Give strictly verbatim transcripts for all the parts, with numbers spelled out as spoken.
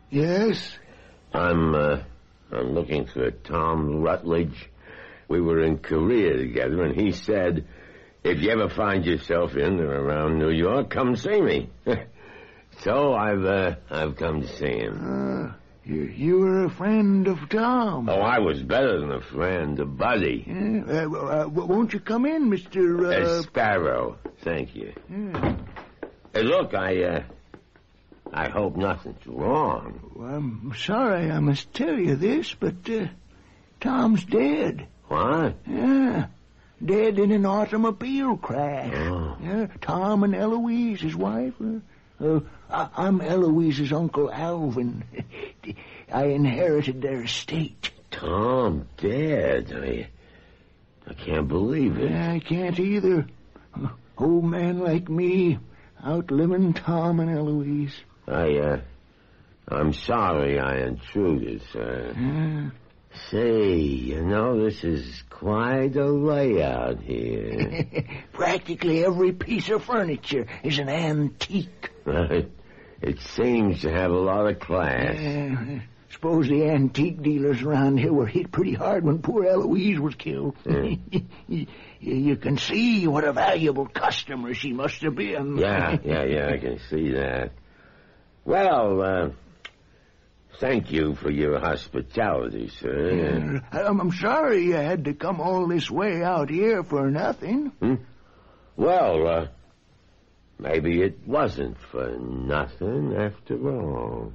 Yes? I'm, uh, I'm looking for Tom Rutledge. We were in Korea together, and he said, if you ever find yourself in or around New York, come see me. So I've, uh, I've come to see him. Uh, you, you were a friend of Tom. Oh, I was better than a friend, a buddy. Yeah, uh, uh, won't you come in, Mister Uh... Uh, Sparrow. Thank you. Yeah. Hey, look, I, uh, I hope nothing's wrong. Well, I'm sorry I must tell you this, but, uh, Tom's dead. What? Yeah. Dead in an automobile crash. Oh. Yeah, Tom and Eloise, his wife. Uh, uh, I, I'm Eloise's Uncle Alvin. I inherited their estate. Tom dead. I, I can't believe it. I can't either. Old man like me, outliving Tom and Eloise. I, uh, I'm sorry I intruded, sir. Yeah. Say, you know, this is quite a layout here. Practically every piece of furniture is an antique. It, it seems to have a lot of class. Uh, suppose the antique dealers around here were hit pretty hard when poor Eloise was killed. Yeah. you, you can see what a valuable customer she must have been. Yeah, yeah, yeah, I can see that. Well, uh... thank you for your hospitality, sir. Yeah, I'm, I'm sorry you had to come all this way out here for nothing. Hmm? Well, uh, maybe it wasn't for nothing after all.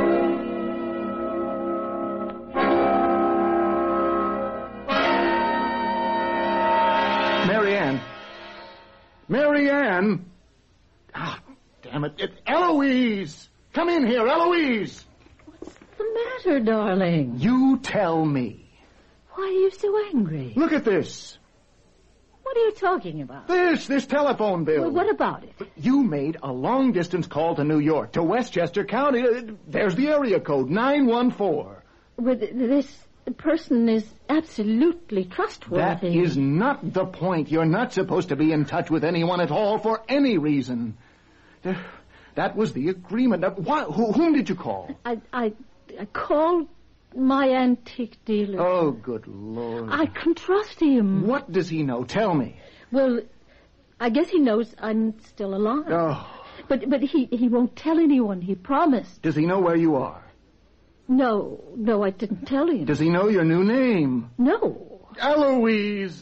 Marianne. Marianne! Ah, damn it. It's Eloise! Come in here, Eloise! What's the matter, darling? You tell me. Why are you so angry? Look at this. What are you talking about? This, this telephone bill. Well, what about it? You made a long-distance call to New York, to Westchester County. Uh, There's the area code, nine one four. Well, th- this person is absolutely trustworthy. That is not the point. You're not supposed to be in touch with anyone at all for any reason. Uh, That was the agreement. Uh, why, who, whom did you call? I, I, I called my antique dealer. Oh, good Lord. I can trust him. What does he know? Tell me. Well, I guess he knows I'm still alive. Oh. But but he, he won't tell anyone. He promised. Does he know where you are? No, no, I didn't tell him. Does he know your new name? No. Eloise.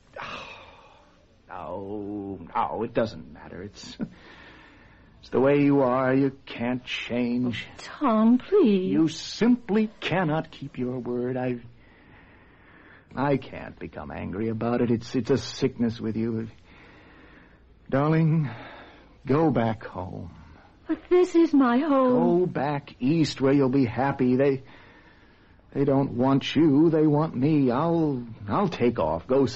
No, no, it doesn't matter. It's... It's the way you are. You can't change. Oh, Tom, please. You simply cannot keep your word. I... I can't become angry about it. It's it's a sickness with you. Darling, go back home. But this is my home. Go back east where you'll be happy. They... They don't want you. They want me. I'll... I'll take off. Go